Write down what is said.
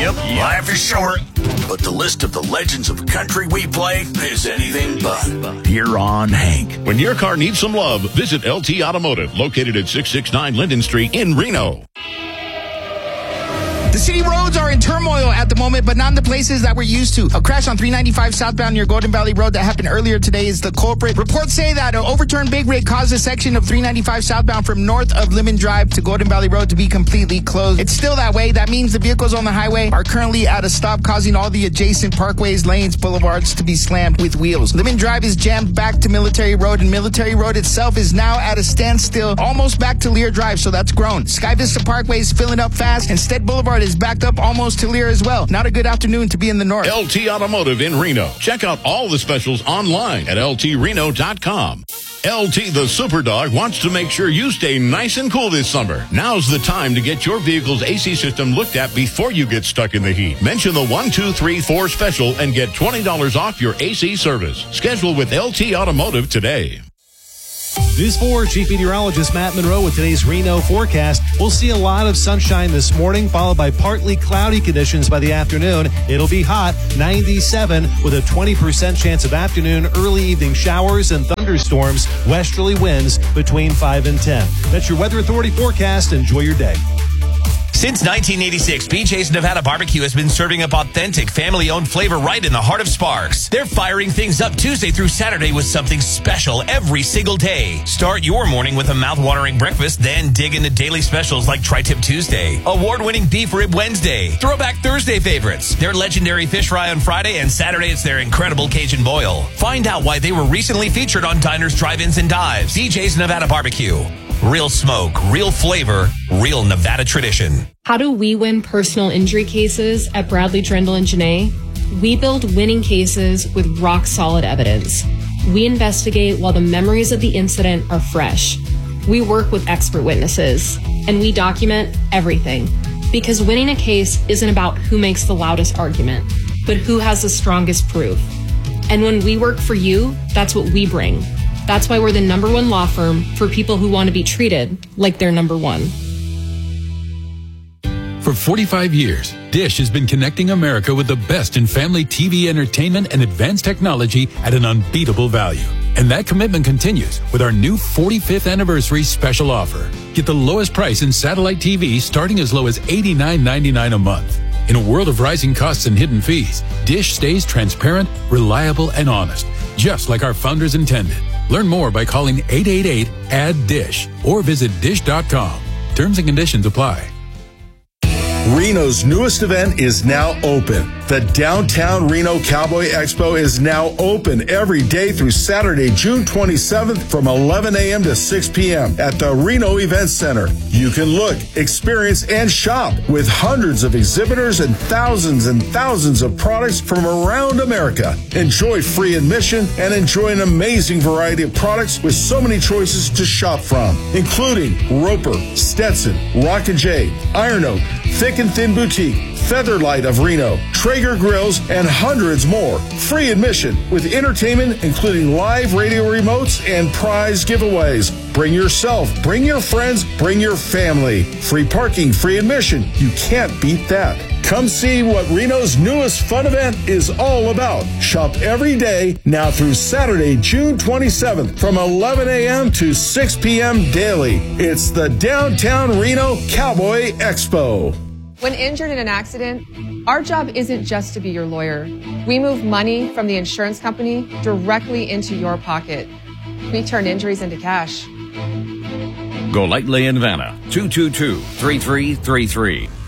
Yep, life is short, but the list of the legends of country we play is anything but. Here on Hank. When your car needs some love, visit LT Automotive, located at 669 Linden Street in Reno. The city roads are in turmoil at the moment, but not in the places that we're used to. A crash on 395 southbound near Golden Valley Road that happened earlier today is the culprit. Reports say that an overturned big rig caused a section of 395 southbound from north of Lemon Drive to Golden Valley Road to be completely closed. It's still that way. That means the vehicles on the highway are currently at a stop, causing all the adjacent parkways, lanes, boulevards to be slammed with wheels. Lemon Drive is jammed back to Military Road, and Military Road itself is now at a standstill, almost back to Lear Drive, so that's grown. Sky Vista Parkway is filling up fast, and Stead Boulevard is backed up almost to Lear as well. Not a good afternoon to be in the north. LT Automotive in Reno. Check out all the specials online at ltreno.com. LT the Superdog wants to make sure you stay nice and cool this summer. Now's the time to get your vehicle's AC system looked at before you get stuck in the heat. Mention the 1, 2, 3, 4 special and get $20 off your AC service. Schedule with LT Automotive today. News 4 Chief Meteorologist Matt Monroe with today's Reno forecast. We'll see a lot of sunshine this morning, followed by partly cloudy conditions by the afternoon. It'll be hot, 97, with a 20% chance of afternoon, early evening showers and thunderstorms, westerly winds between 5 and 10. That's your Weather Authority forecast. Enjoy your day. Since 1986, BJ's Nevada Barbecue has been serving up authentic, family-owned flavor right in the heart of Sparks. They're firing things up Tuesday through Saturday with something special every single day. Start your morning with a mouth-watering breakfast, then dig into daily specials like Tri-Tip Tuesday, award-winning Beef Rib Wednesday, Throwback Thursday favorites, their legendary fish fry on Friday, and Saturday it's their incredible Cajun boil. Find out why they were recently featured on Diners, Drive-Ins, and Dives. BJ's Nevada Barbecue. Real smoke, real flavor, real Nevada tradition. How do we win personal injury cases at Bradley, Trendle, and Janae? We build winning cases with rock-solid evidence. We investigate while the memories of the incident are fresh. We work with expert witnesses, and we document everything. Because winning a case isn't about who makes the loudest argument, but who has the strongest proof. And when we work for you, that's what we bring. That's why we're the #1 law firm for people who want to be treated like they're #1. For 45 years, Dish has been connecting America with the best in family TV entertainment and advanced technology at an unbeatable value. And that commitment continues with our new 45th anniversary special offer. Get the lowest price in satellite TV starting as low as $89.99 a month. In a world of rising costs and hidden fees, Dish stays transparent, reliable, and honest, just like our founders intended. Learn more by calling 888-ADD-DISH or visit dish.com. Terms and conditions apply. Reno's newest event is now open. The Downtown Reno Cowboy Expo is now open every day through Saturday, June 27th from 11 a.m. to 6 p.m. at the Reno Event Center. You can look, experience, and shop with hundreds of exhibitors and thousands of products from around America. Enjoy free admission and enjoy an amazing variety of products with so many choices to shop from, including Roper, Stetson, Rock & J, Iron Oak, Thick and Thin Boutique, Featherlight of Reno, Traeger Grills, and hundreds more. Free admission with entertainment, including live radio remotes and prize giveaways. Bring yourself, bring your friends, bring your family. Free parking, free admission. You can't beat that. Come see what Reno's newest fun event is all about. Shop every day now through Saturday, June 27th from 11 a.m. to 6 p.m. daily. It's the Downtown Reno Cowboy Expo. When injured in an accident, our job isn't just to be your lawyer. We move money from the insurance company directly into your pocket. We turn injuries into cash. Golightly in Vanna, 222-3333.